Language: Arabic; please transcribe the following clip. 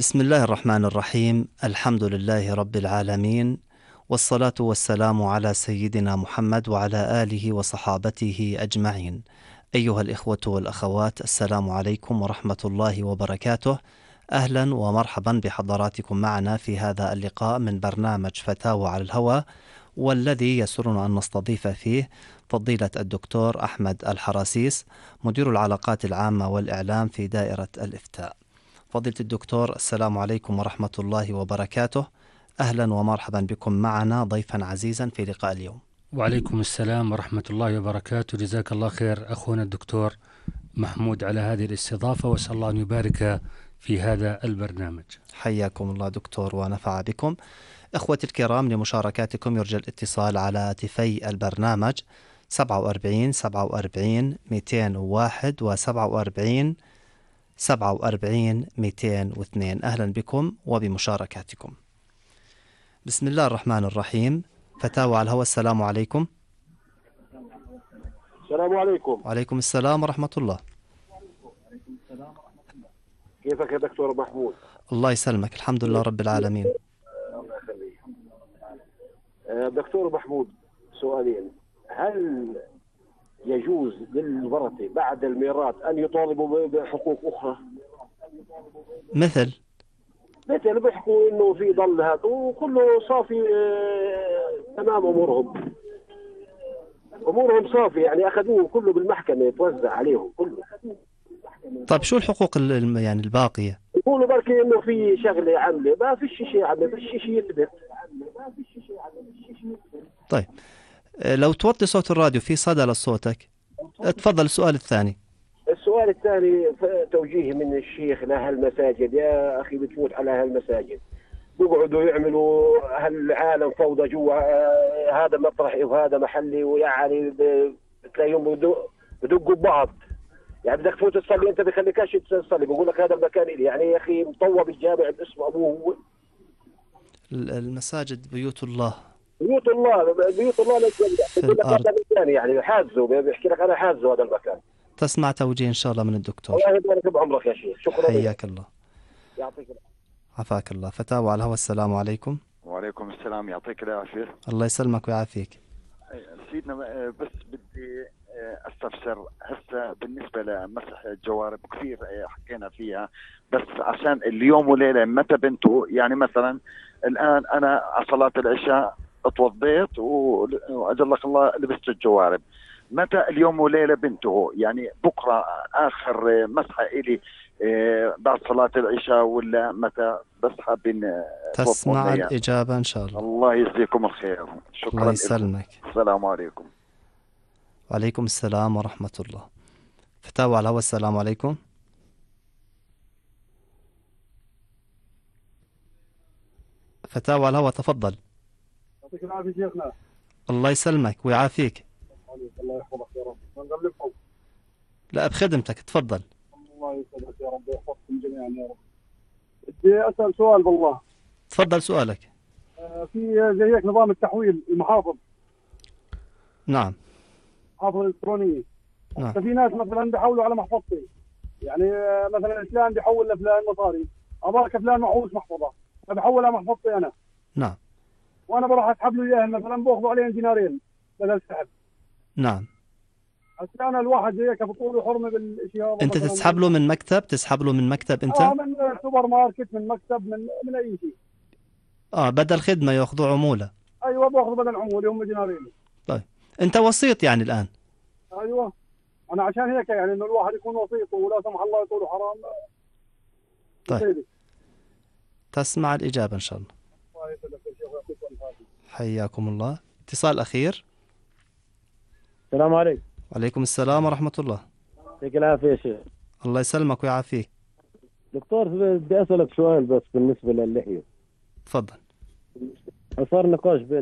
بسم الله الرحمن الرحيم. الحمد لله رب العالمين، والصلاة والسلام على سيدنا محمد وعلى آله وصحابته أجمعين. أيها الإخوة والأخوات، السلام عليكم ورحمة الله وبركاته. أهلا ومرحبا بحضراتكم معنا في هذا اللقاء من برنامج فتاوى على الهواء، والذي يسرنا أن نستضيف فيه فضيلة الدكتور أحمد الحراسيس، مدير العلاقات العامة والإعلام في دائرة الإفتاء. فضيلة الدكتور، السلام عليكم ورحمة الله وبركاته. أهلا ومرحبا بكم معنا ضيفا عزيزا في لقاء اليوم. وعليكم السلام ورحمة الله وبركاته. جزاك الله خير أخونا الدكتور محمود على هذه الاستضافة، وأسأل الله أن يبارك في هذا البرنامج. حياكم الله دكتور ونفع بكم. إخوتي الكرام، لمشاركاتكم يرجى الاتصال على هاتفي البرنامج 47 47 201 و 47 47 202. أهلا بكم وبمشاركاتكم. بسم الله الرحمن الرحيم. فتاوى على الهواء، السلام عليكم. السلام عليكم. وعليكم السلام ورحمة الله. كيفك يا دكتور محمود؟ الله يسلمك، الحمد لله رب العالمين. الله يخليك. دكتور محمود، سؤالين. هل يجوز للورثة بعد الميراث أن يطالبوا بحقوق أخرى؟ مثل بيحكوا إنه في ضل هذا وكله صافي، تمام أمورهم صافي، يعني أخذوه كله بالمحكمة يتوزع عليهم كله. طيب شو الحقوق يعني الباقية؟ يقولوا بركي إنه في شغلة عاملة، ما فيش شيء عاملة، ما فيش شيء يثبت. طيب لو توطي صوت الراديو في صدى لصوتك. اتفضل السؤال الثاني. السؤال الثاني توجيه من الشيخ لهالمساجد. يا أخي بتفوت على هالمساجد بيقعدوا يعملوا هالعالم فوضى جوا، هذا مطرحي وهذا محلي، ويعني بتلاقيهم بدقوا ببعض. يعني بدك تفوت تصلي انت بخليكاش تصلي، بقول لك هذا المكان إلي. يعني يا أخي مطوب الجامع باسم أبوه هو. المساجد بيوت الله. بيوت الله في بقول لك الأرض. هذا المكان، يعني حاجزه، بيحكي لك أنا حاجزه هذا المكان. تسمع توجيه إن شاء الله من الدكتور. الله يبارك بعمرك يا شيخ، شكرا لك. حياك الله. يعطيك العافية. عفاك الله. فتاوى على الهواء، السلام عليكم. وعليكم السلام، يعطيك العافية. الله يسلمك ويعافيك. سيدنا، بس بدي استفسر هسه بالنسبة لمسح الجوارب، كثير حكينا فيها، بس عشان اليوم وليلة متى بنته. يعني مثلا الآن أنا على صلاة العشاء اتوضيت وأجلك الله لبست الجوارب، متى اليوم وليلة بنته؟ يعني بكرة آخر مسحة إلي بعد صلاة العشاء، ولا متى؟ بس حابين تسمع الإجابة إن شاء الله. الله يجزيكم الخير، شكرا. الله يسلمك. السلام عليكم. وعليكم السلام ورحمة الله. فتاوى على الهواء، السلام عليكم. فتاوى على الهواء، تفضل. يعطيك العافية شيخنا. الله يسلمك ويعافيك. الله يحفظك يا رب. نقلبكم. لا، بخدمتك، تفضل. الله يسعدك يا رب ويحفظكم جميعا يا رب. بدي أسأل سؤال بالله. تفضل سؤالك. في زي هيك نظام التحويل المحافظ. نعم. محافظة الإلكترونية. نعم. ففي ناس مثلا بيحولوا على محفظتي، يعني مثلا فلان بيحول لفلان مصاري، أبارك فلان معهوش محفظة فبحول على محفظتي أنا. نعم. وأنا بروح أسحب له إياها، مثلا باخذوا عليهم دينارين بدل سحب. نعم. هسه أنا الواحد زي هيك بطول حرمة بالشيء هذا. أنت تسحب له من مكتب؟ تسحب له من مكتب أنت؟ من سوبر ماركت، من مكتب، من أي شيء. بدل خدمة يأخذوا عمولة. أيوة، باخذ بدل عمولة هم دينارين. طيب أنت وسيط يعني الآن؟ أيوة، أنا عشان هيك يعني إنه الواحد يكون وسيط، ولا سمح الله يقولوا حرام. طيب تسمع الإجابة إن شاء الله. الله يسعدك يا شيخ ويعطيكم العافية. حياكم الله. اتصال أخير. السلام عليكم. وعليكم السلام ورحمة الله. يعطيك العافية يا شيخ. الله يسلمك ويعافيك. دكتور، بدي أسألك سؤال بس بالنسبة للحية. تفضل. صار نقاش بين